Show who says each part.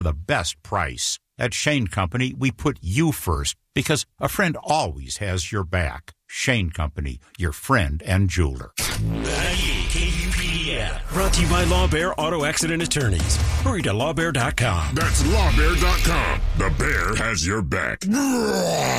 Speaker 1: the best price. At Shane Company, we put you first because a friend always has your back. Shane Company, your friend and jeweler.
Speaker 2: The KUPD app, brought to you by Law Bear Auto Accident Attorneys. Hurry to lawbear.com.
Speaker 3: That's lawbear.com. The bear has your back.